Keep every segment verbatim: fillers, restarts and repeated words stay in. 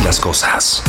las cosas.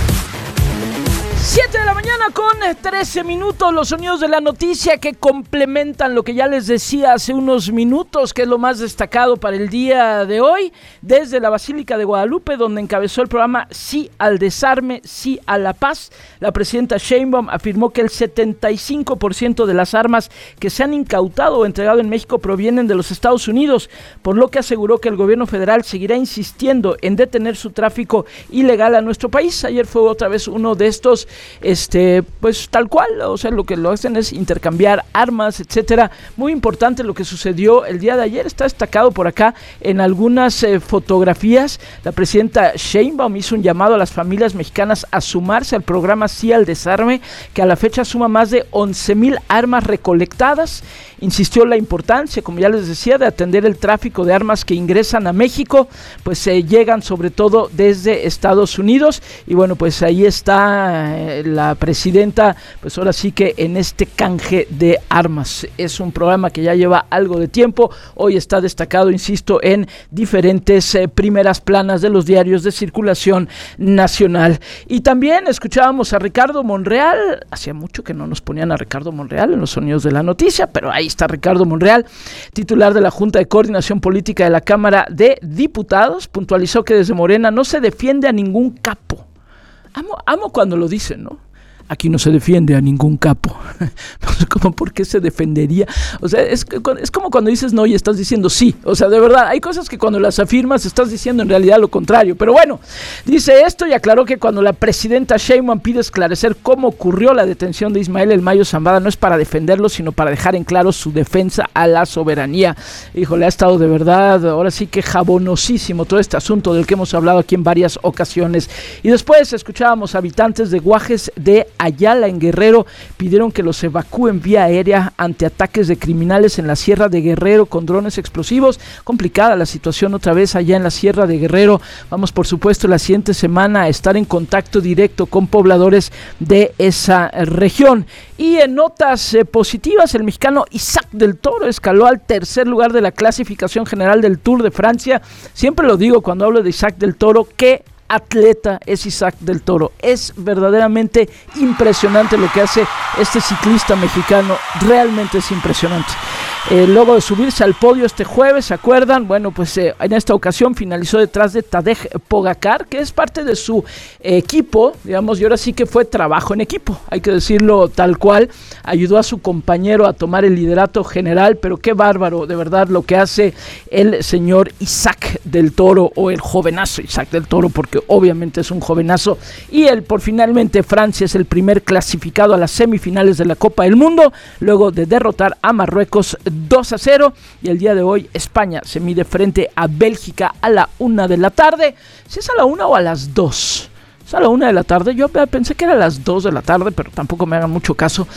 siete de la mañana con trece minutos, los sonidos de la noticia que complementan lo que ya les decía hace unos minutos, que es lo más destacado para el día de hoy, desde la Basílica de Guadalupe, donde encabezó el programa Sí al Desarme, Sí a la Paz. La presidenta Sheinbaum afirmó que el setenta y cinco por ciento de las armas que se han incautado o entregado en México provienen de los Estados Unidos, por lo que aseguró que el gobierno federal seguirá insistiendo en detener su tráfico ilegal a nuestro país. Ayer fue otra vez uno de estos Este, pues tal cual, o sea, lo que lo hacen es intercambiar armas, etcétera. Muy importante lo que sucedió el día de ayer, está destacado por acá en algunas eh, fotografías. La presidenta Sheinbaum hizo un llamado a las familias mexicanas a sumarse al programa Sí al Desarme, que a la fecha suma más de once mil armas recolectadas. Insistió en la importancia, como ya les decía, de atender el tráfico de armas que ingresan a México, pues se eh, llegan sobre todo desde Estados Unidos. Y bueno, pues ahí está eh, la presidenta, pues ahora sí que en este canje de armas. Es un programa que ya lleva algo de tiempo, hoy está destacado, insisto, en diferentes eh, primeras planas de los diarios de circulación nacional. Y también escuchábamos a Ricardo Monreal, hacía mucho que no nos ponían a Ricardo Monreal en los sonidos de la noticia, pero ahí está Ricardo Monreal, titular de la Junta de Coordinación Política de la Cámara de Diputados, puntualizó que desde Morena no se defiende a ningún capo. Amo, amo cuando lo dicen, ¿no? Aquí no se defiende a ningún capo. No sé cómo, ¿por qué se defendería? O sea, es, es como cuando dices no y estás diciendo sí. O sea, de verdad, hay cosas que cuando las afirmas estás diciendo en realidad lo contrario. Pero bueno, dice esto y aclaró que cuando la presidenta Sheinbaum pide esclarecer cómo ocurrió la detención de Ismael El Mayo Zambada, no es para defenderlo, sino para dejar en claro su defensa a la soberanía. Híjole, ha estado de verdad, ahora sí que jabonosísimo todo este asunto del que hemos hablado aquí en varias ocasiones. Y después escuchábamos a habitantes de Guajes de Ayala en Guerrero, pidieron que los evacúen vía aérea ante ataques de criminales en la Sierra de Guerrero con drones explosivos. Complicada la situación otra vez allá en la Sierra de Guerrero. Vamos, por supuesto, la siguiente semana a estar en contacto directo con pobladores de esa región. Y en notas eh, positivas, el mexicano Isaac del Toro escaló al tercer lugar de la clasificación general del Tour de Francia. Siempre lo digo cuando hablo de Isaac del Toro, que atleta es Isaac del Toro. Es verdaderamente impresionante lo que hace este ciclista mexicano, realmente es impresionante. Eh, luego de subirse al podio este jueves, ¿se acuerdan? Bueno, pues eh, en esta ocasión finalizó detrás de Tadej Pogacar, que es parte de su eh, equipo, digamos, y ahora sí que fue trabajo en equipo, hay que decirlo tal cual. Ayudó a su compañero a tomar el liderato general, pero qué bárbaro, de verdad, lo que hace el señor Isaac del Toro, o el jovenazo Isaac del Toro, porque obviamente es un jovenazo. Y él, por finalmente, Francia es el primer clasificado a las semifinales de la Copa del Mundo, luego de derrotar a Marruecos dos a cero, y el día de hoy España se mide frente a Bélgica a la una de la tarde. ¿Si es a la una o a las dos? Es a la una de la tarde, yo pensé que era a las dos de la tarde, pero tampoco me hagan mucho caso.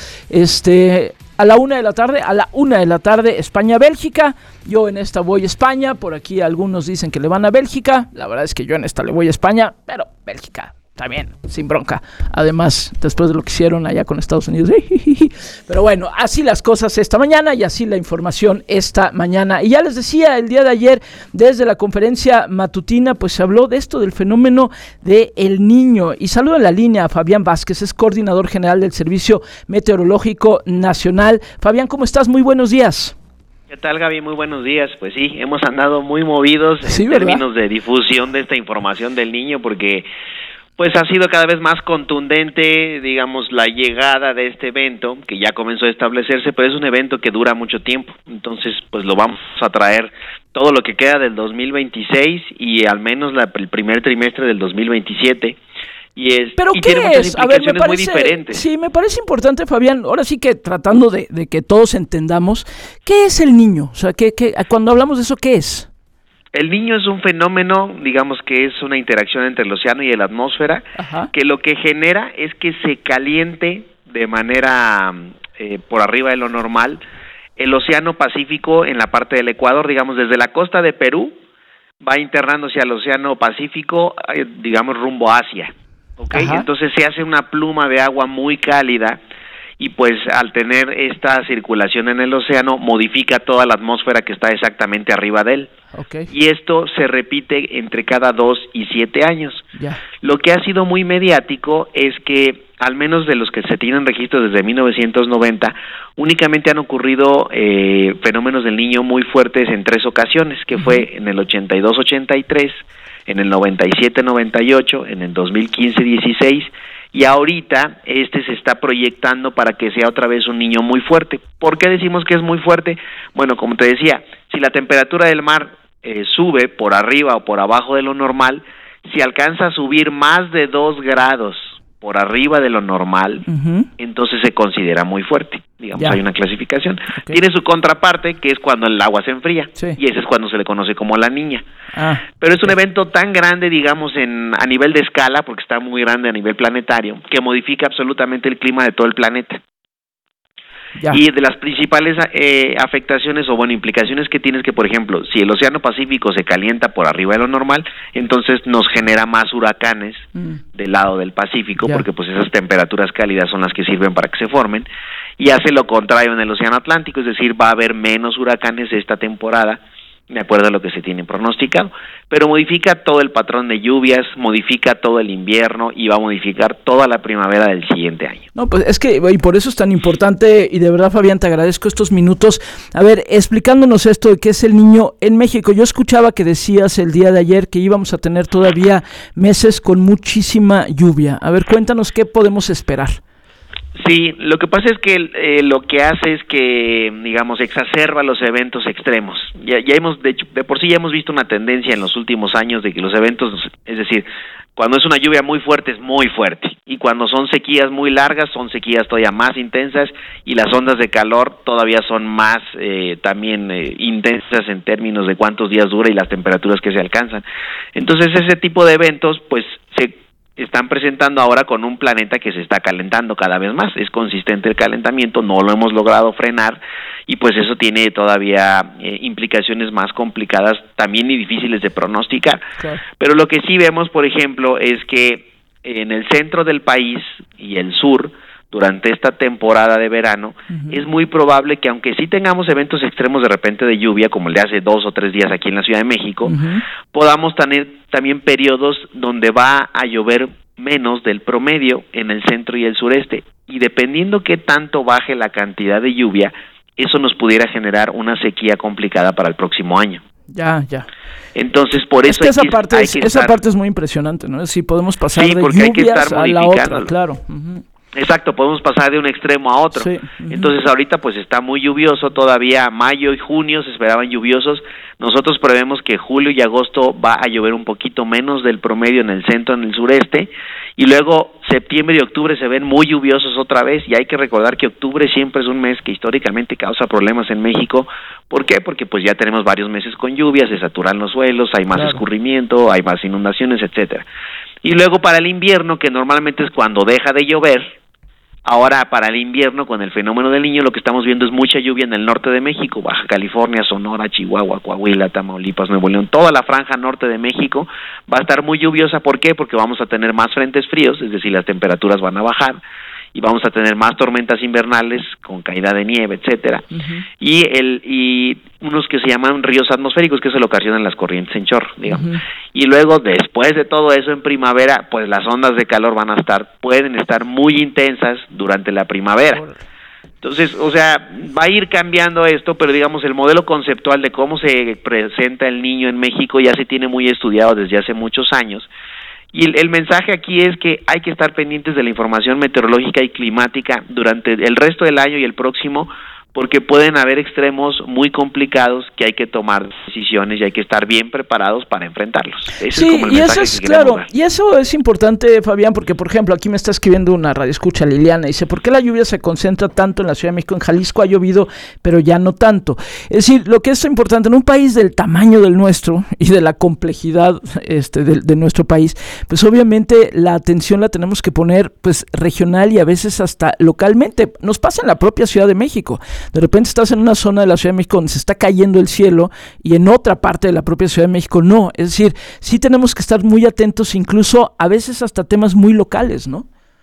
Este, a la una de la tarde, a la una de la tarde, España-Bélgica. Yo en esta voy a España, por aquí algunos dicen que le van a Bélgica, la verdad es que yo en esta le voy a España, pero Bélgica también, sin bronca. Además, después de lo que hicieron allá con Estados Unidos. Pero bueno, así las cosas esta mañana y así la información esta mañana. Y ya les decía, el día de ayer, desde la conferencia matutina, pues se habló de esto, del fenómeno de El Niño. Y saludo en la línea a Fabián Vázquez, es coordinador general del Servicio Meteorológico Nacional. Fabián, ¿cómo estás? Muy buenos días. ¿Qué tal, Gaby? Muy buenos días. Pues sí, hemos andado muy movidos sí, en ¿verdad? términos de difusión de esta información del Niño, porque pues ha sido cada vez más contundente, digamos, la llegada de este evento, que ya comenzó a establecerse, pero es un evento que dura mucho tiempo. Entonces, pues lo vamos a traer todo lo que queda del dos mil veintiséis y al menos la, el primer trimestre del dos mil veintisiete. Y es, ¿Pero y qué tiene muchas es? A ver, me implicaciones parece, muy diferentes. Sí, me parece importante, Fabián, ahora sí que tratando de, de que todos entendamos, ¿qué es El Niño? O sea, ¿qué, qué, cuando hablamos de eso, ¿qué es? El Niño es un fenómeno, digamos que es una interacción entre el océano y la atmósfera, Ajá. que lo que genera es que se caliente de manera eh, por arriba de lo normal el océano Pacífico en la parte del Ecuador, digamos desde la costa de Perú, va internándose al océano Pacífico, eh, digamos rumbo a Asia, ¿okay? Entonces se hace una pluma de agua muy cálida y pues al tener esta circulación en el océano modifica toda la atmósfera que está exactamente arriba de él. Okay. Y esto se repite entre cada dos y siete años. Yeah. Lo que ha sido muy mediático es que, al menos de los que se tienen registro desde mil novecientos noventa, únicamente han ocurrido eh, fenómenos del niño muy fuertes en tres ocasiones, que uh-huh. fue en el ochenta y dos ochenta y tres, en el noventa y siete noventa y ocho, en el dos mil quince dieciséis, y ahorita este se está proyectando para que sea otra vez un niño muy fuerte. ¿Por qué decimos que es muy fuerte? Bueno, como te decía, si la temperatura del mar eh, sube por arriba o por abajo de lo normal, si alcanza a subir más de dos grados por arriba de lo normal, uh-huh. entonces se considera muy fuerte. Digamos, ya. Hay una clasificación. Okay. Tiene su contraparte, que es cuando el agua se enfría, sí. y ese es cuando se le conoce como la niña. Ah, Pero es un okay. evento tan grande, digamos, en a nivel de escala, porque está muy grande a nivel planetario, que modifica absolutamente el clima de todo el planeta. Ya. Y de las principales eh, afectaciones o bueno implicaciones que tienes que, por ejemplo, si el Océano Pacífico se calienta por arriba de lo normal, entonces nos genera más huracanes mm. del lado del Pacífico, ya. porque pues esas temperaturas cálidas son las que sirven para que se formen, y hace lo contrario en el Océano Atlántico, es decir, va a haber menos huracanes esta temporada, de acuerdo a lo que se tiene pronosticado, pero modifica todo el patrón de lluvias, modifica todo el invierno y va a modificar toda la primavera del siguiente año. No, pues es que, y por eso es tan importante, y de verdad, Fabián, te agradezco estos minutos, a ver, explicándonos esto de qué es el niño en México. Yo escuchaba que decías el día de ayer que íbamos a tener todavía meses con muchísima lluvia. A ver, cuéntanos qué podemos esperar. Sí, lo que pasa es que eh, lo que hace es que, digamos, exacerba los eventos extremos. Ya, ya hemos, de hecho, de por sí ya hemos visto una tendencia en los últimos años de que los eventos, es decir, cuando es una lluvia muy fuerte es muy fuerte, y cuando son sequías muy largas son sequías todavía más intensas, y las ondas de calor todavía son más eh, también eh, intensas en términos de cuántos días dura y las temperaturas que se alcanzan. Entonces ese tipo de eventos pues se están presentando ahora con un planeta que se está calentando cada vez más. Es consistente el calentamiento, no lo hemos logrado frenar, y pues eso tiene todavía eh, implicaciones más complicadas también y difíciles de pronosticar. Claro. Pero lo que sí vemos, por ejemplo, es que en el centro del país y el sur, durante esta temporada de verano, uh-huh. es muy probable que, aunque sí tengamos eventos extremos de repente de lluvia, como el de hace dos o tres días aquí en la Ciudad de México, uh-huh. podamos tener también periodos donde va a llover menos del promedio en el centro y el sureste, y dependiendo qué tanto baje la cantidad de lluvia, eso nos pudiera generar una sequía complicada para el próximo año. Ya, ya. Entonces, por eso es que esa que, parte es, esa estar... parte es muy impresionante, ¿no? Si podemos pasar sí, de lluvias a la otra, claro. Uh-huh. Exacto, podemos pasar de un extremo a otro. Sí, uh-huh. Entonces ahorita pues está muy lluvioso, todavía mayo y junio se esperaban lluviosos. Nosotros prevemos que julio y agosto va a llover un poquito menos del promedio en el centro, en el sureste, y luego septiembre y octubre se ven muy lluviosos otra vez, y hay que recordar que octubre siempre es un mes que históricamente causa problemas en México. ¿Por qué? Porque pues ya tenemos varios meses con lluvias, se saturan los suelos, hay más claro. escurrimiento, hay más inundaciones, etcétera. Y luego para el invierno, que normalmente es cuando deja de llover, ahora para el invierno, con el fenómeno del Niño, lo que estamos viendo es mucha lluvia en el norte de México, Baja California, Sonora, Chihuahua, Coahuila, Tamaulipas, Nuevo León, toda la franja norte de México va a estar muy lluviosa. ¿Por qué? Porque vamos a tener más frentes fríos, es decir, las temperaturas van a bajar, y vamos a tener más tormentas invernales con caída de nieve, etcétera. Uh-huh. Y el y unos que se llaman ríos atmosféricos, que se lo ocasionan las corrientes en chorro, digamos. Uh-huh. Y luego, después de todo eso, en primavera, pues las ondas de calor van a estar, pueden estar muy intensas durante la primavera. Entonces, o sea, va a ir cambiando esto, pero digamos, el modelo conceptual de cómo se presenta el Niño en México ya se tiene muy estudiado desde hace muchos años. Y el, el mensaje aquí es que hay que estar pendientes de la información meteorológica y climática durante el resto del año y el próximo, porque pueden haber extremos muy complicados que hay que tomar decisiones y hay que estar bien preparados para enfrentarlos. Ese sí, es como el y mensaje eso es que claro, dar. Y eso es importante, Fabián, porque por ejemplo aquí me está escribiendo una radioescucha, Liliana, dice: ¿por qué la lluvia se concentra tanto en la Ciudad de México? En Jalisco ha llovido, pero ya no tanto. Es decir, lo que es importante en un país del tamaño del nuestro y de la complejidad este de, de nuestro país, pues obviamente la atención la tenemos que poner pues regional y a veces hasta localmente. Nos pasa en la propia Ciudad de México. De repente estás en una zona de la Ciudad de México donde se está cayendo el cielo y en otra parte de la propia Ciudad de México no. Es decir, sí tenemos que estar muy atentos, incluso a veces hasta temas muy locales, ¿no?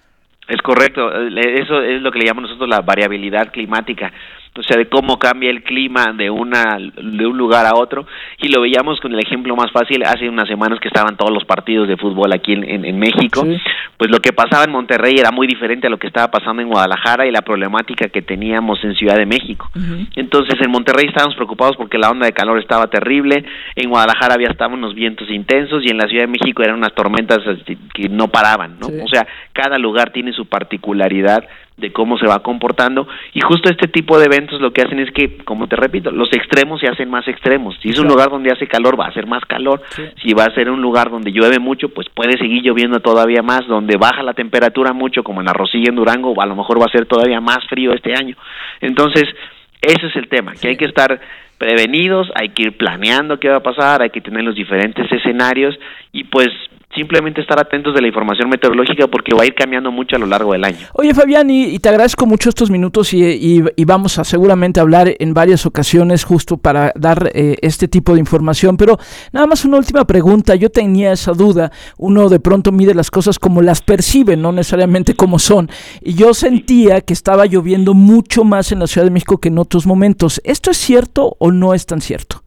Es correcto, eso es lo que le llamamos nosotros la variabilidad climática, o sea, de cómo cambia el clima de una de un lugar a otro, y lo veíamos con el ejemplo más fácil hace unas semanas que estaban todos los partidos de fútbol aquí en, en, en México, sí. Pues lo que pasaba en Monterrey era muy diferente a lo que estaba pasando en Guadalajara y la problemática que teníamos en Ciudad de México. Uh-huh. Entonces en Monterrey estábamos preocupados porque la onda de calor estaba terrible, en Guadalajara había estaban unos vientos intensos y en la Ciudad de México eran unas tormentas que no paraban, ¿no? Sí. O sea, cada lugar tiene su particularidad de cómo se va comportando, y justo este tipo de eventos lo que hacen es que, como te repito, los extremos se hacen más extremos. Si es un lugar donde hace calor, va a ser más calor. Sí. Si va a ser un lugar donde llueve mucho, pues puede seguir lloviendo todavía más. Donde baja la temperatura mucho, como en Arrocilla, en Durango, a lo mejor va a ser todavía más frío este año. Entonces, ese es el tema, que hay que estar prevenidos, hay que ir planeando qué va a pasar, hay que tener los diferentes escenarios, y pues simplemente estar atentos de la información meteorológica porque va a ir cambiando mucho a lo largo del año. Oye, Fabián, y, y te agradezco mucho estos minutos y, y, y vamos a seguramente hablar en varias ocasiones justo para dar eh, este tipo de información, pero nada más una última pregunta. Yo tenía esa duda, uno de pronto mide las cosas como las percibe, no necesariamente como son, y yo sentía que estaba lloviendo mucho más en la Ciudad de México que en otros momentos. ¿Esto es cierto o no es tan cierto?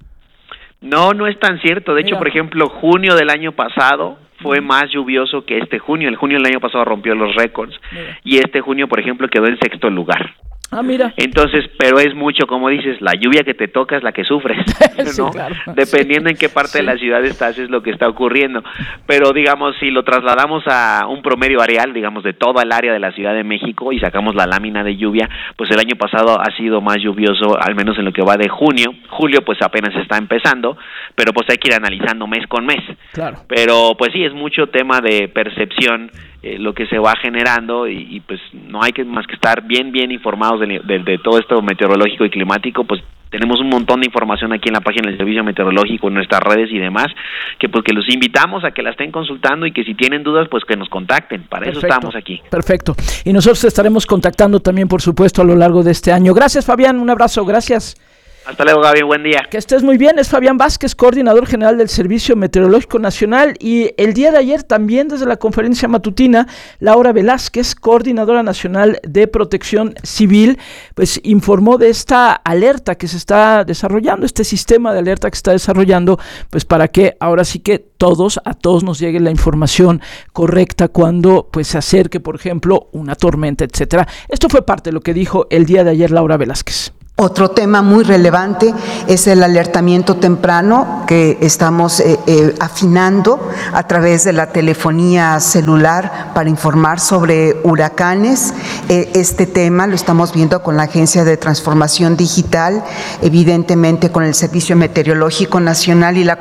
No, no es tan cierto. De Mira. hecho, por ejemplo, junio del año pasado fue más lluvioso que este junio. El junio del año pasado rompió los récords. Mira. Y este junio, por ejemplo, quedó en sexto lugar. Ah, mira. Entonces, pero es mucho, como dices, la lluvia que te toca es la que sufres, ¿no? Sí, claro. Dependiendo sí. en qué parte sí. de la ciudad estás es lo que está ocurriendo. Pero digamos, si lo trasladamos a un promedio areal, digamos, de toda el área de la Ciudad de México y sacamos la lámina de lluvia, pues el año pasado ha sido más lluvioso, al menos en lo que va de junio. Julio pues apenas está empezando, pero pues hay que ir analizando mes con mes. Claro. Pero pues sí, es mucho tema de percepción Eh, lo que se va generando y, y pues no hay que más que estar bien bien informados de, de, de todo esto meteorológico y climático. Pues tenemos un montón de información aquí en la página del Servicio Meteorológico, en nuestras redes y demás, que pues que los invitamos a que la estén consultando y que si tienen dudas pues que nos contacten, para Perfecto. Eso estamos aquí. Perfecto, y nosotros estaremos contactando también por supuesto a lo largo de este año. Gracias, Fabián, un abrazo, gracias. Hasta luego, Gaby, buen día. Que estés muy bien, es Fabián Vázquez, coordinador general del Servicio Meteorológico Nacional, y el día de ayer también desde la conferencia matutina, Laura Velázquez, coordinadora nacional de Protección Civil, pues informó de esta alerta que se está desarrollando, este sistema de alerta que se está desarrollando, pues para que ahora sí que todos, a todos nos llegue la información correcta cuando pues se acerque, por ejemplo, una tormenta, etcétera. Esto fue parte de lo que dijo el día de ayer Laura Velázquez. Otro tema muy relevante es el alertamiento temprano que estamos eh, eh, afinando a través de la telefonía celular para informar sobre huracanes. Eh, este tema lo estamos viendo con la Agencia de Transformación Digital, evidentemente con el Servicio Meteorológico Nacional y la